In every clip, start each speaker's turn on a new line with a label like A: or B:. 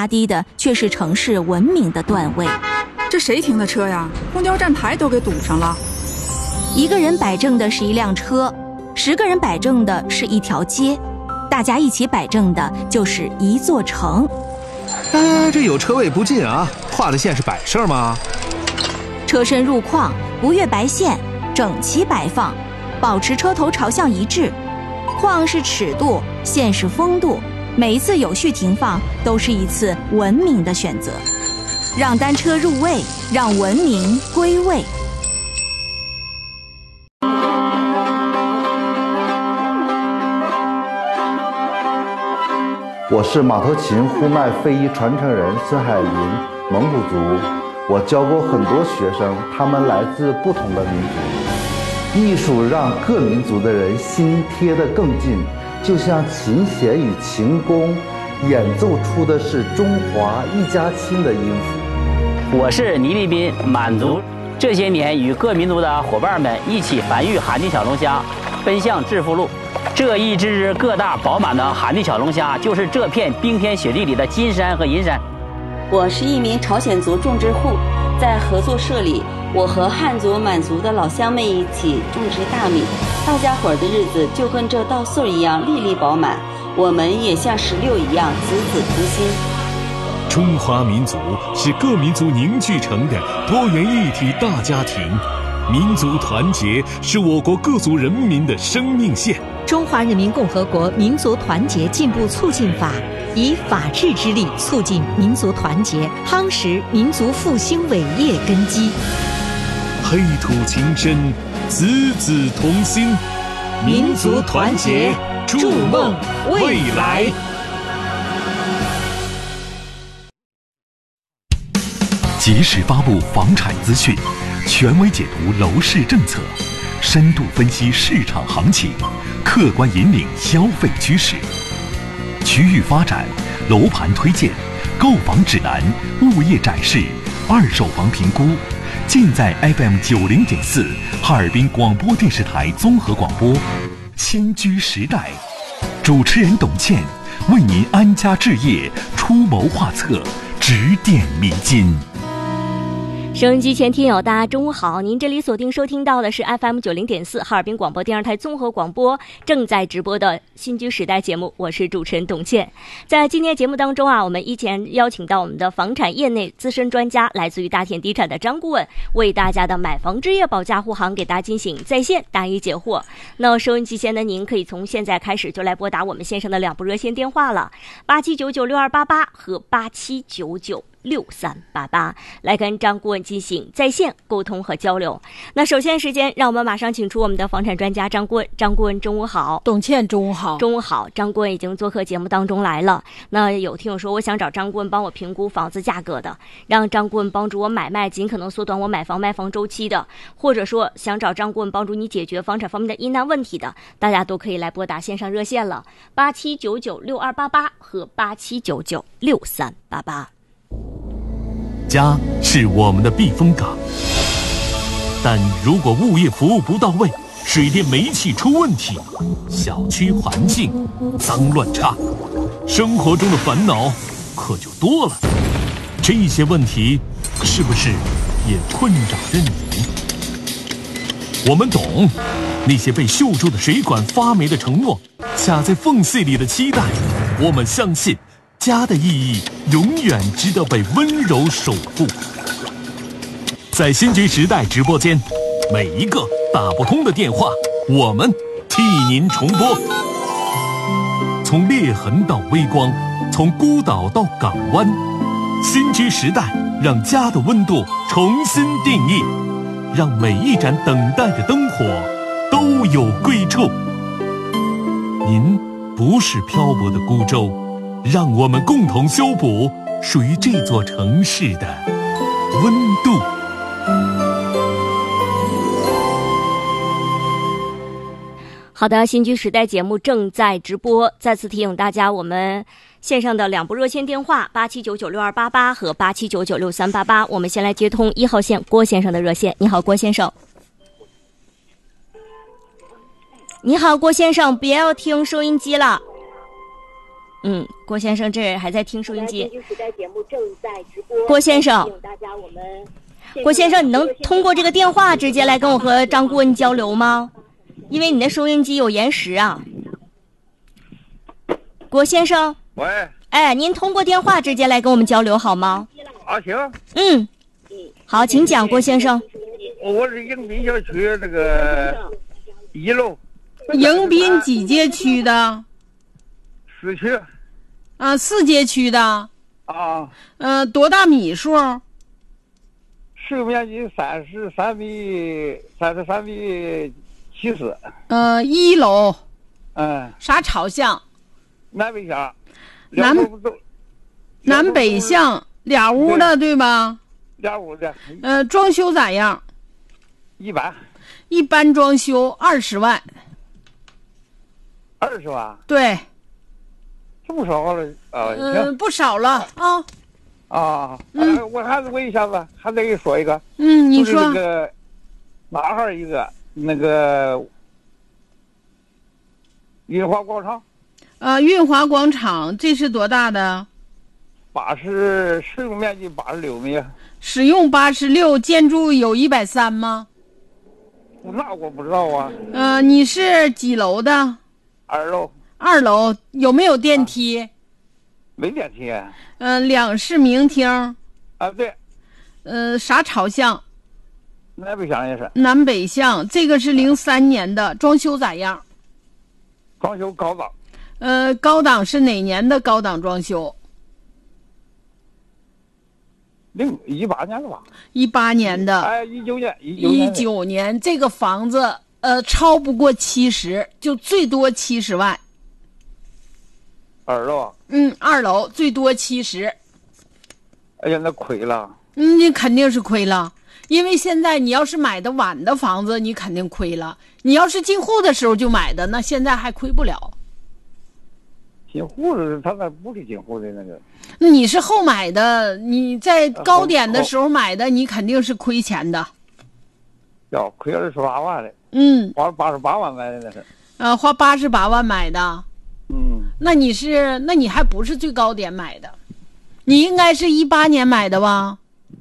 A: 压低的却是城市文明的段位。
B: 这谁停的车呀？公交站牌都给堵上了。
A: 一个人摆正的是一辆车，10个人摆正的是一条街，大家一起摆正的就是一座城。
C: 这有车位不进啊，画的线是摆设吗？
A: 车身入框，不越白线，整齐摆放，保持车头朝向一致。框是尺度，线是风度，每一次有序停放都是一次文明的选择。让单车入位，让文明归位。
D: 我是马头琴呼麦非遗传承人孙海林，蒙古族。我教过很多学生，他们来自不同的民族。艺术让各民族的人心贴得更近，就像琴弦与琴弓演奏出的是中华一家亲的音符。
E: 我是倪立斌，满族。这些年与各民族的伙伴们一起繁育寒地小龙虾，奔向致富路。这一只只个大饱满的寒地小龙虾，就是这片冰天雪地里的金山和银山。
F: 我是一名朝鲜族种植户，在合作社里，我和汉族、满族的老乡们一起种植大米，大家伙的日子就跟这稻穗一样粒粒饱满，我们也像石榴一样子子同心。
G: 中华民族是各民族凝聚成的多元一体大家庭，民族团结是我国各族人民的生命线。
H: 中华人民共和国民族团结进步促进法以法治之力促进民族团结，夯实民族复兴伟业根基。
G: 黑土情深，子子同心，
H: 民族团结，筑梦未来。
I: 及时发布房产资讯，权威解读楼市政策，深度分析市场行情，客观引领消费趋势。区域发展、楼盘推荐、购房指南、物业展示、二手房评估，尽在 FM90.4 哈尔滨广播电视台综合广播。新居时代，主持人董倩为您安家置业出谋划策，指点迷津。
J: 收音机前听友大家中午好，您这里锁定收听到的是 FM90.4 哈尔滨广播电视台综合广播正在直播的新居时代节目，我是主持人董倩。在今天节目当中我们依前邀请到我们的房产业内资深专家，来自于大田地产的张顾问，为大家的买房置业保驾护航给大家进行在线答疑解惑。那收音机前的您可以从现在开始就来拨打我们线上的2部热线电话了，87996288和87996388，来跟张顾问进行在线沟通和交流。那首先时间，让我们马上请出我们的房产专家张顾问。张顾问中午好。
K: 董倩中午好。
J: 中午好。张顾问已经做客节目当中来了。那有听友说我想找张顾问帮我评估房子价格的，让张顾问帮助我买卖，尽可能缩短我买房卖房周期的，或者说想找张顾问帮助你解决房产方面的疑难问题的，大家都可以来拨打线上热线了，87996288和87996388。
G: 家是我们的避风港，但如果物业服务不到位，水电煤气出问题，小区环境脏乱差，生活中的烦恼可就多了。这些问题是不是也困扰着你？我们懂那些被锈住的水管发霉的承诺，卡在缝隙里的期待。我们相信家的意义永远值得被温柔守护。在新居时代直播间，每一个打不通的电话，我们替您重拨。从裂痕到微光，从孤岛到港湾，新居时代让家的温度重新定义，让每一盏等待的灯火都有归处。您不是漂泊的孤舟，让我们共同修补属于这座城市的温度。
J: 好的，新居时代节目正在直播，再次提醒大家，我们线上的2部热线电话87996288和87996388，我们先来接通1号线郭先生的热线。你好，郭先生。你好，郭先生，别要听收音机了。 郭先生这还在听收音机。
K: 新居时代节目正在直播。
J: 郭先生，
K: 大家我们。
J: 郭先生，你能通过这个电话直接来跟我和张顾问交流吗？因为你的收音机有延时啊。郭先生。
L: 喂。
J: 哎，您通过电话直接来跟我们交流好吗？
L: 啊，行。
J: 好，请讲，郭先生。
L: 我是迎宾小区那个1楼。
M: 迎宾几街区的
L: ？4区。
M: 4街区的。
L: 啊。
M: 多大米数？
L: 使用面积33米70。
M: 1楼。啥朝向？
L: 南北向。
M: 南北向，2屋的对吧
L: ？2屋的。
M: 装修咋样？
L: 一
M: 般装修20万。
L: 20万？
M: 对。
L: 这么少了
M: 不少了啊。
L: 我还是问一下子，还得给你说一个。
M: 你说。
L: 那个哪号一个那个运华广场。
M: 运华广场，这是多大的
L: ？使用面积86米。
M: 使用86，建筑有130吗？
L: 那我不知道啊。
M: 你是几楼的
L: ？2楼。
M: 2楼有没有电梯？
L: 没电梯。
M: 两室明厅。
L: 对。
M: 啥朝向？
L: 南北向也是。
M: 南北向，这个是03年的，装修咋样？
L: 装修高档。
M: 高档是哪年的高档装修
L: ？18年的吧。
M: 18年的。
L: 19
M: 年，这个房子超不过70，就最多70万。
L: 2楼。
M: 2楼最多70。
L: 哎呀，那亏了。
M: 你肯定是亏了，因为现在你要是买的晚的房子，你肯定亏了。你要是进户的时候就买的，那现在还亏不了。
L: 进户的，他那不是进户的那个。
M: 你是后买的，你在高点的时候买的，你肯定是亏钱的。
L: 要亏28万的。花88万买的那是。
M: 花88万买的。那你还不是最高点买的，你应该是18年买的吧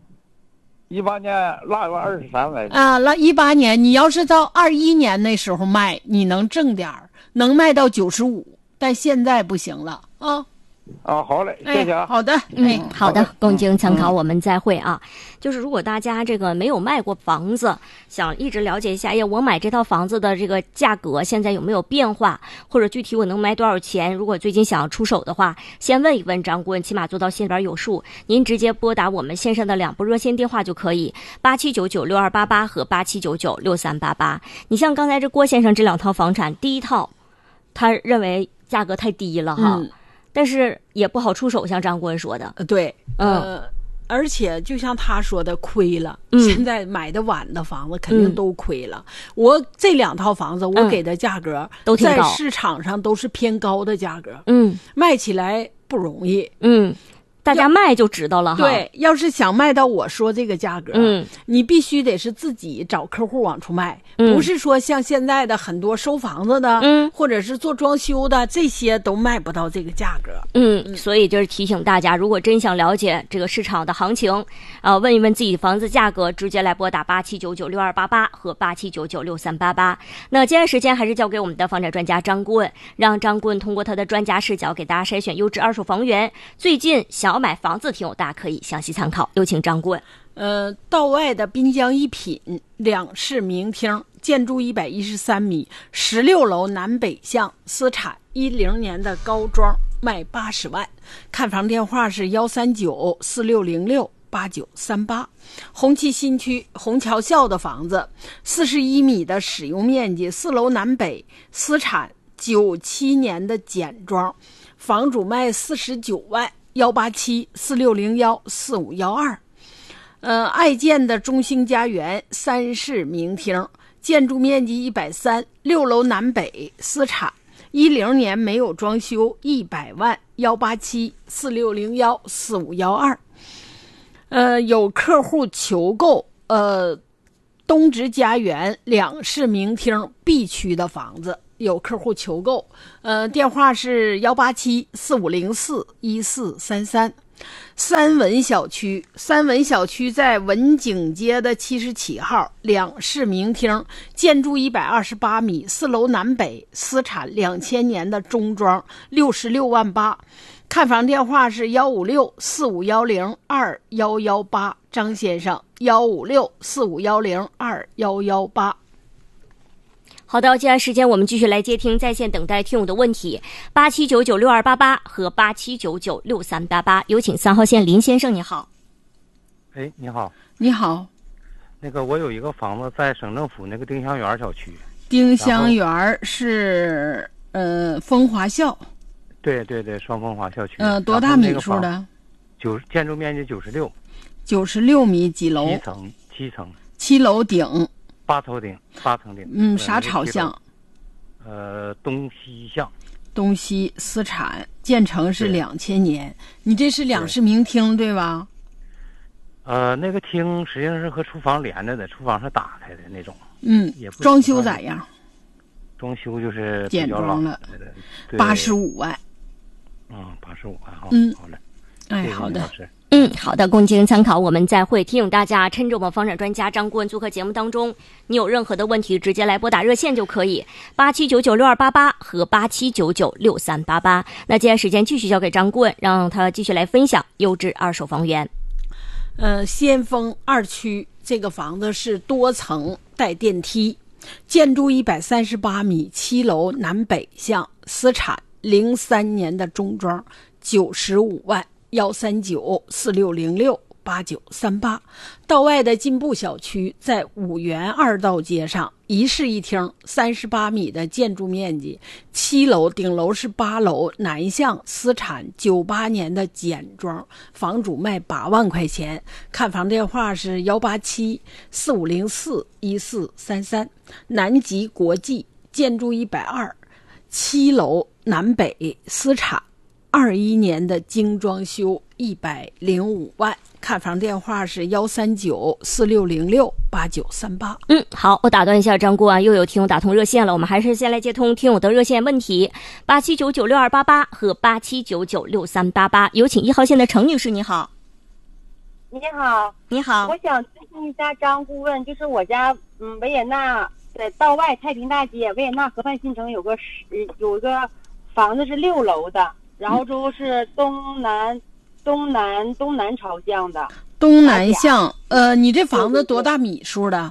L: ？18年腊月23买的。
M: 那18年，你要是到21年那时候卖，你能挣点儿，能卖到95。但现在不行了
L: 好嘞，谢谢。
M: 好的，
J: 好的，共经参考，我们再会啊。就是如果大家这个没有卖过房子，想一直了解一下，我买这套房子的这个价格现在有没有变化，或者具体我能卖多少钱？如果最近想出手的话，先问一问张顾问，起码做到心里边有数。您直接拨打我们线上的2部热线电话就可以，87996288和87996388。你像刚才这郭先生这2套房产，第一套他认为价格太低了哈，但是也不好出手，像张顾问说的。
M: 对，而且就像他说的，亏了。现在买的晚的房子肯定都亏了。我这2套房子，我给的价格
J: 都挺高，
M: 在市场上都是偏高的价格。卖起来不容易。
J: 大家卖就知道了哈。
M: 对，要是想卖到我说这个价格，你必须得是自己找客户往出卖，不是说像现在的很多收房子的，或者是做装修的，这些都卖不到这个价格。
J: 所以就是提醒大家，如果真想了解这个市场的行情，问一问自己房子价格，直接来拨打87996288和87996388。那接下来时间还是交给我们的房产专家张顾问，让张顾问通过他的专家视角给大家筛选优质二手房源。最近想要买房子听友，大家可以详细参考。有请张顾问。
M: 道外的滨江一品2室明厅，建筑113米，16楼南北向，私产，10年的高装，卖80万。看房电话是13946068938。红旗新区虹桥校的房子，41米的使用面积，4楼南北，私产，97年的简装，房主卖49万。18746014512。爱建的中兴家园3室明厅，建筑面积130，6楼南北，私产，10年没有装修，100万。18746014512。有客户求购东直家园2室明厅 B 区的房子， 有客户求购，电话是187-4504-1433。三文小区在文景街的77号两室名厅，建筑128米，4楼南北，私产2000年的中装，66万8。看房电话是156-4510-2118，张先生156-4510-2118。
J: 好的，接下来时间我们继续来接听在线等待听友的问题，87996288和87996388，有请3号线林先生，你好。
L: 哎，你好。
M: 你好。
L: 那个我有一个房子在省政府那个丁香园小区。
M: 丁香园是风华校。
L: 对对对，双风华校区。
M: 多大米数的
L: ？建筑面积96。
M: 96米，几楼
L: ？7层。
M: 7楼顶。
L: 8层顶。
M: 啥朝向？
L: 东西向。
M: 东西，私产，建成是2000年。你这是两室名厅对吧？
L: 那个厅实际上是和厨房连着的，厨房是打开的那种。
M: 装修咋样？
L: 装修就是
M: 简装了，85万。
L: 85万哈。好嘞。
M: 哎，好的。
J: 好的，供您参考。我们再会。提醒大家，趁着我们房产专家张顾问做客节目当中，你有任何的问题，直接来拨打热线就可以，87996288和87996388。那接下来时间继续交给张顾问，让他继续来分享优质二手房源。
M: 先锋2区这个房子是多层带电梯，建筑138米，7楼南北向，私产03年的中装，95万。139-4606-8938。道外的进步小区在5元2道街上，一室一厅，38米的建筑面积，7楼，顶楼是8楼，南向，私产98年的简装，房主卖8万块钱。看房电话是187-4504-1433。南极国际，建筑120， 7楼南北，私产21年的精装修，105万。看房电话是139-4606-8938。
J: 好，我打断一下张顾啊，又有听友打通热线了，我们还是先来接通听友的热线问题，87996288和87996388，有请1号线的程女士，你好。
K: 你好。
J: 你好。
K: 我想咨询一下张顾问，就是我家维也纳在道外太平大街维也纳河畔新城有个房子是6楼的。然后之后是东南朝向的。
M: 东南向，你这房子多大米数的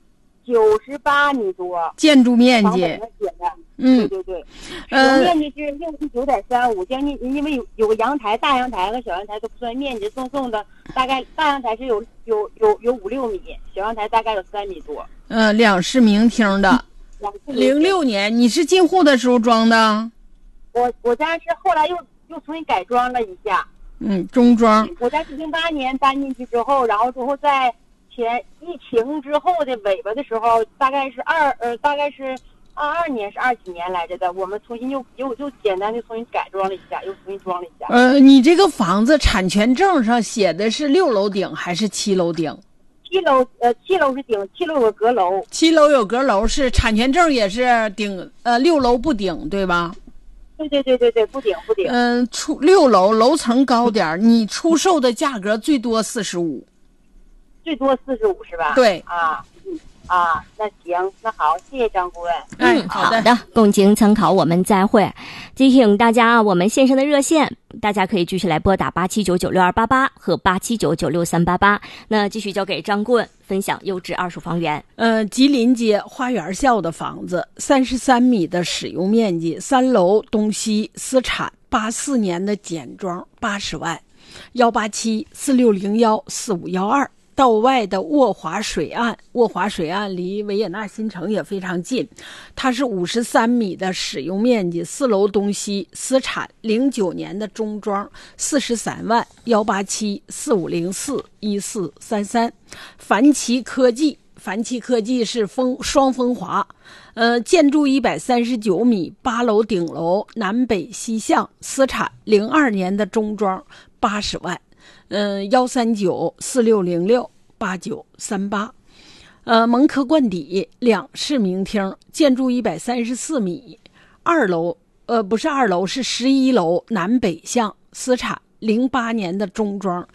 K: ？98米多。
M: 建筑面积？
K: 对对对。面积是69.35，将近，因为有个阳台，大阳台和小阳台都不算面积，送的大概大阳台是有5-6米，小阳台大概有3米多。
M: 两室名厅的。06年，你是进户的时候装的？
K: 我家是后来又重新改装了一下，
M: 中装。
K: 我家是08年搬进去之后，然后在疫情之后的尾巴的时候，大概是22年是20几年来着的，我们重新又简单的重新改装了一下，又重新装了一下。
M: 你这个房子产权证上写的是6楼顶还是7楼顶
K: ？7楼是顶，7楼有阁楼。
M: 7楼有阁楼是产权证也是顶，6楼不顶对吧？
K: 对，不顶。
M: 出6楼楼层高点，你出售的价格最多45。
K: 最多45是吧？
M: 对。
K: 那行，那好，谢谢张顾问。
J: 好的，供您参考，我们再会。提醒大家啊，我们线上的热线，大家可以继续来拨打87996288和87996388。那继续交给张顾问分享优质二手房源。
M: 吉林街花园校的房子，33米的使用面积，3楼东西，私产84年的简装，80万。187-4601-4512。道外的沃华水岸离维也纳新城也非常近，它是53米的使用面积，4楼东西，私产09年的中装，43万。187-4504-1433。凡奇科技是双风华，建筑139米，8楼顶楼，南北西向，私产02年的中装，80万。139-4606-8938。 蒙科冠底2室明厅，建筑134米，2楼不是2楼，是11楼，南北向，私产，08年的中装，